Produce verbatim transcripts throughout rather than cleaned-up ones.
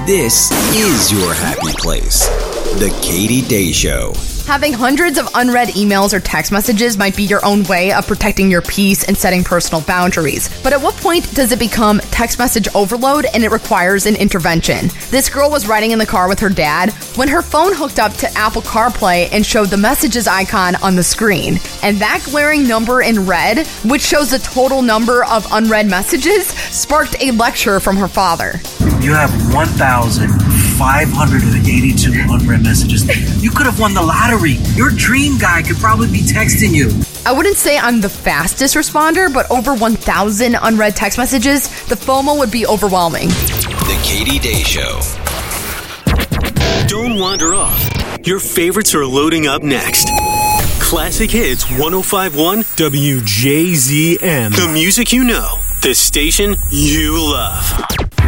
This is your happy place. The Katie Day Show. Having hundreds of unread emails or text messages might be your own way of protecting your peace and setting personal boundaries. But at what point does it become text message overload and it requires an intervention? This girl was riding in the car with her dad when her phone hooked up to Apple CarPlay and showed the messages icon on the screen. And that glaring number in red, which shows the total number of unread messages, sparked a lecture from her father. You have one thousand five hundred eighty-two unread messages. You could have won the lottery. Your dream guy could probably be texting you. I wouldn't say I'm the fastest responder, but over one thousand unread text messages, the FOMO would be overwhelming. The Katie Day Show. Don't wander off. Your favorites are loading up next. Classic Hits one oh five point one W J Z M. The music you know. The station you love.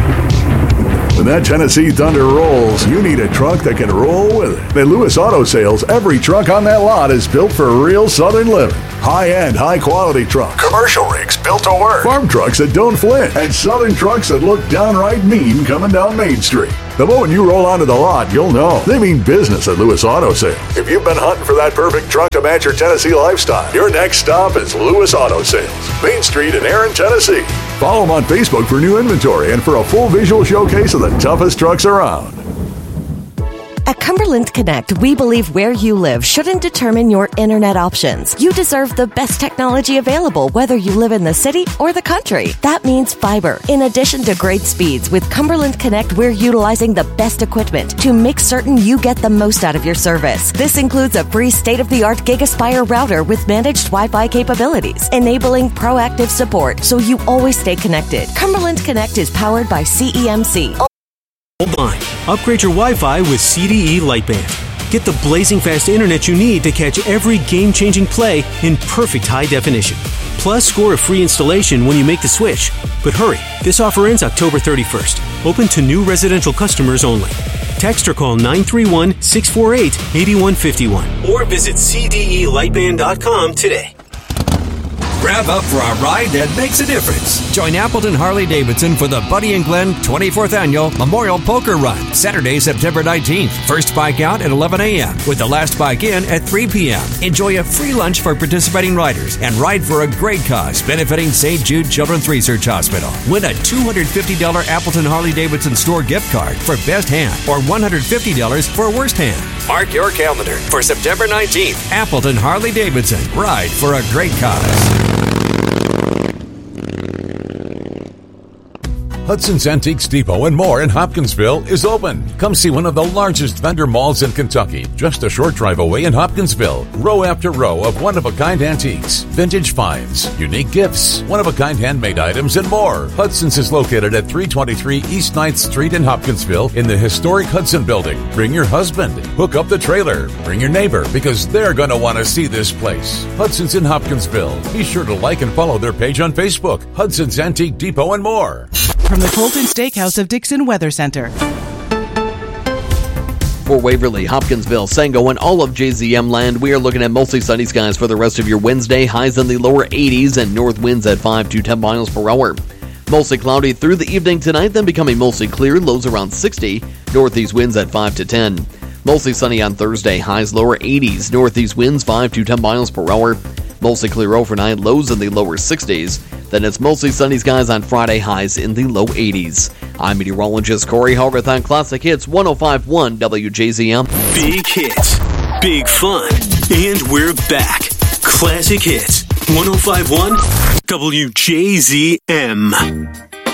When that Tennessee Thunder rolls, you need a truck that can roll with it. At Lewis Auto Sales, every truck on that lot is built for real Southern living. High-end, high-quality trucks. Commercial rigs built to work. Farm trucks that don't flinch. And Southern trucks that look downright mean coming down Main Street. The moment you roll onto the lot, you'll know. They mean business at Lewis Auto Sales. If you've been hunting for that perfect truck to match your Tennessee lifestyle, your next stop is Lewis Auto Sales. Main Street in Aaron, Tennessee. Follow them on Facebook for new inventory and for a full visual showcase of the toughest trucks around. At Cumberland Connect, we believe where you live shouldn't determine your internet options. You deserve the best technology available, whether you live in the city or the country. That means fiber. In addition to great speeds, with Cumberland Connect, we're utilizing the best equipment to make certain you get the most out of your service. This includes a free state-of-the-art GigaSpire router with managed Wi-Fi capabilities, enabling proactive support so you always stay connected. Cumberland Connect is powered by C E M C. Line. Upgrade your Wi-Fi with C D E Lightband. Get the blazing fast internet you need to catch every game-changing play in perfect high definition. Plus, score a free installation when you make the switch. But hurry, this offer ends October thirty-first. Open to new residential customers only. Text or call nine three one, six four eight, eight one five one or visit C D E lightband dot com today. Rev up for a ride that makes a difference. Join Appleton Harley-Davidson for the Buddy and Glenn twenty-fourth Annual Memorial Poker Run, Saturday, September nineteenth. First bike out at eleven a.m. with the last bike in at three p.m. Enjoy a free lunch for participating riders and ride for a great cause benefiting Saint Jude Children's Research Hospital. Win a two hundred fifty dollars Appleton Harley-Davidson store gift card for best hand or one hundred fifty dollars for worst hand. Mark your calendar for September nineteenth. Appleton Harley-Davidson. Ride for a great cause. Hudson's Antiques Depot and more in Hopkinsville is open. Come see one of the largest vendor malls in Kentucky, just a short drive away in Hopkinsville. Row after row of one-of-a-kind antiques, vintage finds, unique gifts, one-of-a-kind handmade items, and more. Hudson's is located at three twenty-three East ninth Street in Hopkinsville in the historic Hudson Building. Bring your husband. Hook up the trailer. Bring your neighbor because they're going to want to see this place. Hudson's in Hopkinsville. Be sure to like and follow their page on Facebook. Hudson's Antique Depot and more. From the Colton Steakhouse of Dixon Weather Center. For Waverly, Hopkinsville, Sango, and all of J Z M land, we are looking at mostly sunny skies for the rest of your Wednesday. Highs in the lower eighties and north winds at five to ten miles per hour. Mostly cloudy through the evening tonight, then becoming mostly clear. Lows around sixty. Northeast winds at five to ten. Mostly sunny on Thursday. Highs lower eighties. Northeast winds five to ten miles per hour. Mostly clear overnight. Lows in the lower sixties. Then it's mostly sunny skies on Friday, highs in the low eighties. I'm meteorologist Corey Harveth on Classic Hits one oh five point one W J Z M. Big hits, big fun, and we're back. Classic Hits one oh five point one W J Z M.